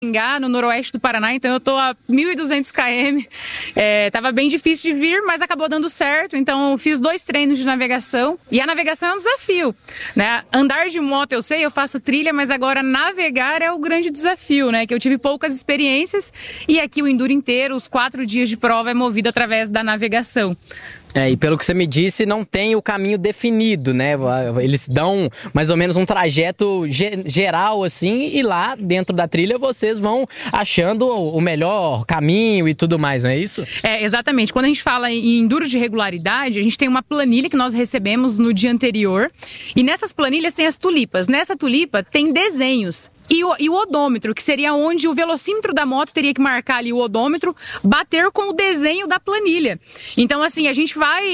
no noroeste do Paraná, então eu tô a 1.200 km, tava bem difícil de vir, mas acabou dando certo, então eu fiz 2 treinos de navegação, e a navegação é um desafio, né? Andar de moto eu sei, eu faço trilha, mas agora navegar é o grande desafio, né? Que eu tive poucas experiências, e aqui o Enduro inteiro, os 4 dias de prova é movido através da navegação. E pelo que você me disse, não tem o caminho definido, né? Eles dão mais ou menos um trajeto geral, assim, e lá dentro da trilha vocês vão achando o melhor caminho e tudo mais, não é isso? Exatamente. Quando a gente fala em enduro de regularidade, a gente tem uma planilha que nós recebemos no dia anterior, e nessas planilhas tem as tulipas. Nessa tulipa tem desenhos. E o odômetro, que seria onde o velocímetro da moto teria que marcar ali o odômetro, bater com o desenho da planilha. Então, assim, a gente vai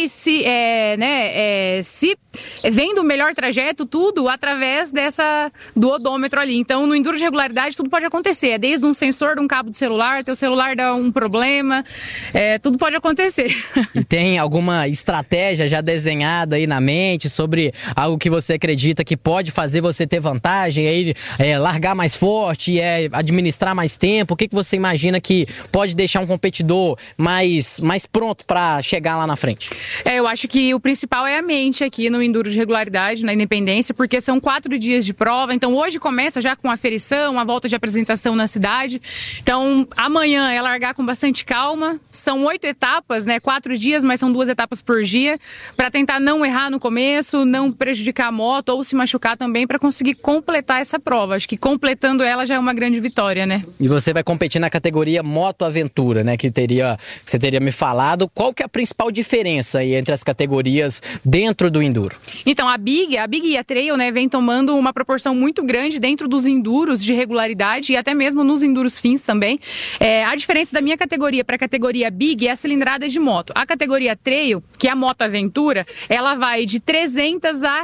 vendo o melhor trajeto, tudo através do odômetro ali. Então, no enduro de regularidade, tudo pode acontecer. É desde um sensor de um cabo de celular, teu celular dá um problema, tudo pode acontecer. E tem alguma estratégia já desenhada aí na mente sobre algo que você acredita que pode fazer você ter vantagem, aí largar mais forte, administrar mais tempo? O que você imagina que pode deixar um competidor mais pronto para chegar lá na frente? Eu acho que o principal é a mente aqui no enduro de regularidade, na Independência, porque são 4 dias de prova, então hoje começa já com a aferição, a volta de apresentação na cidade, então amanhã é largar com bastante calma, são 8 etapas, né, 4 dias, mas são 2 etapas por dia, para tentar não errar no começo, não prejudicar a moto ou se machucar também, para conseguir completar essa prova. Acho que completando ela já é uma grande vitória, né? E você vai competir na categoria Moto Aventura, né? Que você teria me falado. Qual que é a principal diferença aí entre as categorias dentro do enduro? Então, a Big e a Trail, né, vem tomando uma proporção muito grande dentro dos enduros de regularidade e até mesmo nos enduros fins também. A diferença da minha categoria para a categoria Big é a cilindrada de moto. A categoria Trail, que é a Moto Aventura, ela vai de 300 a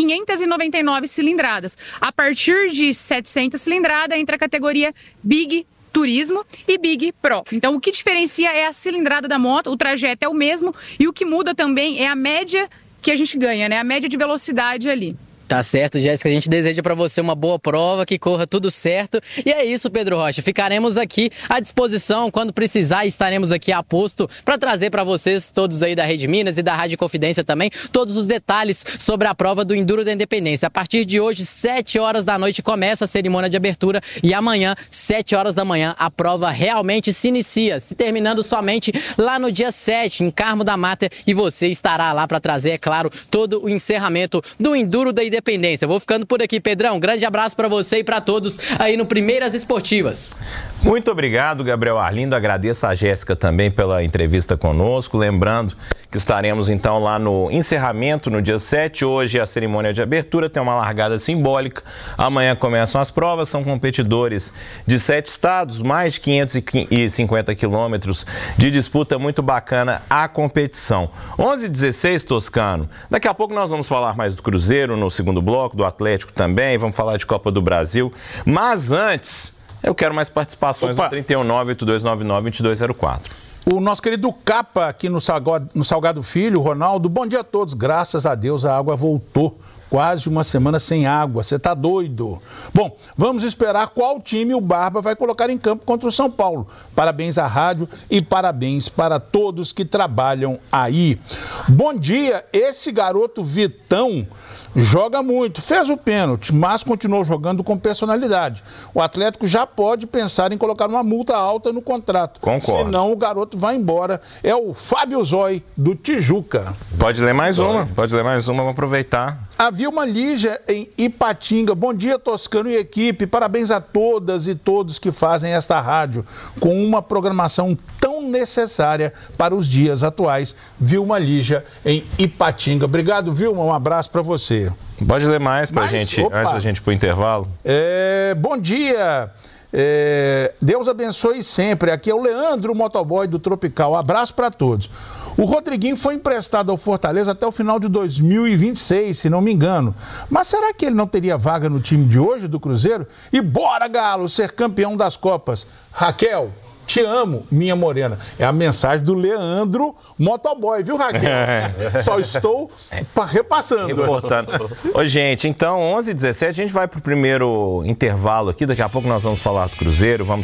599 cilindradas. A partir de 700 cilindrada entra a categoria Big Turismo e Big Pro. Então o que diferencia é a cilindrada da moto, o trajeto é o mesmo e o que muda também é a média que a gente ganha, né? A média de velocidade ali. Tá certo, Jéssica, a gente deseja para você uma boa prova, que corra tudo certo. E é isso, Pedro Rocha, ficaremos aqui à disposição, quando precisar estaremos aqui a posto para trazer para vocês, todos aí da Rede Minas e da Rádio Confidência também, todos os detalhes sobre a prova do Enduro da Independência. A partir de hoje, 7 horas da noite, começa a cerimônia de abertura e amanhã, 7 horas da manhã, a prova realmente se inicia, se terminando somente lá no dia 7, em Carmo da Mata, e você estará lá para trazer, é claro, todo o encerramento do Enduro da Independência. Vou ficando por aqui, Pedrão. Um grande abraço para você e para todos aí no Primeiras Esportivas. Muito obrigado, Gabriel Arlindo. Agradeço a Jéssica também pela entrevista conosco. Lembrando que estaremos então lá no encerramento no dia 7. Hoje é a cerimônia de abertura, tem uma largada simbólica. Amanhã começam as provas, são competidores de 7 estados, mais de 550 quilômetros de disputa, muito bacana a competição. 11h16, Toscano. Daqui a pouco nós vamos falar mais do Cruzeiro no segundo bloco, do Atlético também, vamos falar de Copa do Brasil. Mas antes, eu quero mais participações no 31.98299-2204. O nosso querido Capa aqui no Salgado Filho, Ronaldo. Bom dia a todos, graças a Deus a água voltou. Quase uma semana sem água, você tá doido? Bom, vamos esperar qual time o Barba vai colocar em campo contra o São Paulo. Parabéns à rádio e parabéns para todos que trabalham aí. Bom dia, esse garoto Vitão joga muito, fez o pênalti, mas continuou jogando com personalidade. O Atlético já pode pensar em colocar uma multa alta no contrato. Concordo. Senão o garoto vai embora. É o Fábio Zói, do Tijuca. Pode ler mais uma, vamos aproveitar. A Vilma Lígia, em Ipatinga. Bom dia, Toscano e equipe. Parabéns a todas e todos que fazem esta rádio com uma programação tão necessária para os dias atuais. Vilma Lígia, em Ipatinga. Obrigado, Vilma. Um abraço para você. Pode ler mais pra gente, antes da gente ir pro intervalo. Bom dia. Deus abençoe sempre. Aqui é o Leandro, motoboy do Tropical. Abraço para todos. O Rodriguinho foi emprestado ao Fortaleza até o final de 2026, se não me engano. Mas será que ele não teria vaga no time de hoje do Cruzeiro? E bora, Galo, ser campeão das Copas. Raquel. Pode ler mais pra gente, antes da gente ir pro intervalo. O Rodriguinho foi emprestado ao Fortaleza até o final de 2026, se não me engano. Mas será que ele não teria vaga no time de hoje do Cruzeiro? E bora, Galo, ser campeão das Copas. Raquel. Te amo, minha morena. É a mensagem do Leandro Motoboy, viu, Raquel? Só estou repassando. Reportando. Ô, gente, então, 11h17, a gente vai pro primeiro intervalo aqui. Daqui a pouco nós vamos falar do Cruzeiro, vamos